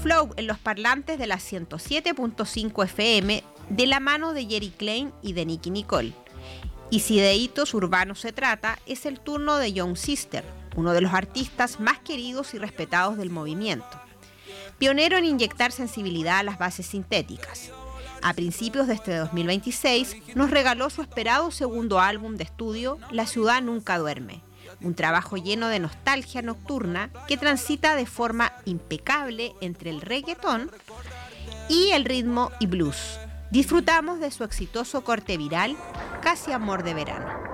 Flow en los parlantes de la 107.5 FM de la mano de Jerry Klein y de Nicki Nicole. Y si de hitos urbanos se trata, es el turno de Young Sister, uno de los artistas más queridos y respetados del movimiento. Pionero en inyectar sensibilidad a las bases sintéticas. A principios de este 2026 nos regaló su esperado segundo álbum de estudio, La Ciudad Nunca Duerme, un trabajo lleno de nostalgia nocturna que transita de forma impecable entre el reggaetón y el ritmo y blues. Disfrutamos de su exitoso corte viral, Casi Amor de Verano.